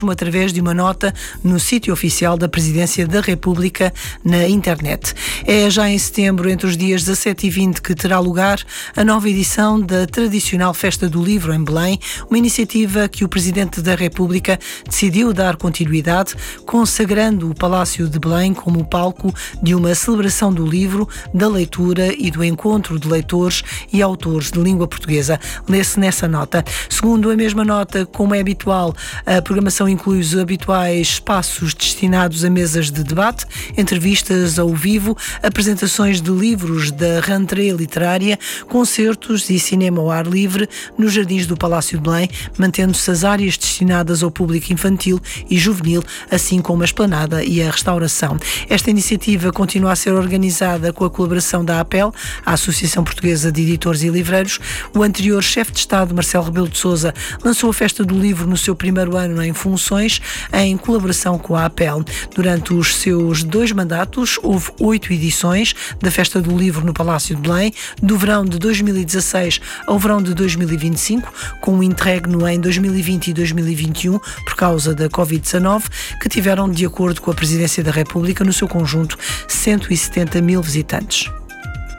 através de uma nota no sítio oficial da Presidência da República na internet. É já em setembro, entre os dias 17 e 20, que terá lugar a nova edição da tradicional Festa do Livro em Belém, uma iniciativa que o Presidente da República decidiu dar continuidade, consagrando o Palácio de Belém como palco de uma celebração do livro, da leitura e do encontro de leitores e autores de língua portuguesa. Lê-se nessa nota. Segundo a mesma nota, como é habitual, a programação inclui os habituais espaços destinados a mesas de debate, entrevistas ao vivo, apresentações de livros da rentrée literária, concertos e cinema ao ar livre nos jardins do Palácio de Belém, mantendo-se as áreas destinadas ao público infantil e juvenil, assim como a esplanada e a restauração. Esta iniciativa continua a ser organizada com a colaboração da APEL, a Associação Portuguesa de Editores e Livreiros. O anterior chefe de Estado, Marcelo Rebelo de Sousa, lançou a Festa do Livro no seu primeiro ano em funções, em colaboração com a APEL. Durante os seus 2 mandatos, houve 8 edições da Festa do Livro no Palácio de Belém, do verão de 2016 ao verão de 2025, com um interregno em 2020 e 2021 por causa da Covid-19, que tiveram, de acordo com a Presidência da República, no seu conjunto, 170 mil visitantes.